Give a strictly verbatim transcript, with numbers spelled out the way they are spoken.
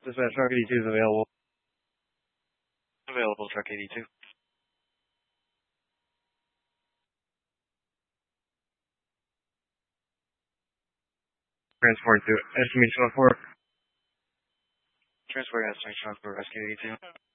Dispatch, truck eighty-two is available. Available, truck eighty-two. Transport to estimation on four. Transport estimation on four, rescue eighty-two.